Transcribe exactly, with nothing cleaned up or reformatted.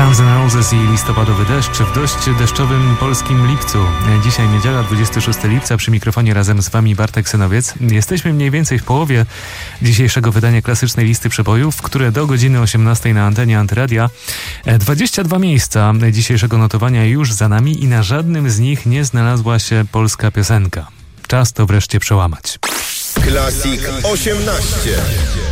Guns N' Roses i listopadowy deszcz w dość deszczowym polskim Lipcu. Dzisiaj niedziela, dwudziestego szóstego lipca, przy mikrofonie razem z Wami Bartek Synowiec. Jesteśmy mniej więcej w połowie dzisiejszego wydania klasycznej listy przebojów, które do godziny osiemnastej na antenie Antyradia. dwadzieścia dwa miejsca dzisiejszego notowania już za nami i na żadnym z nich nie znalazła się polska piosenka. Czas to wreszcie przełamać. Classic osiemnaście.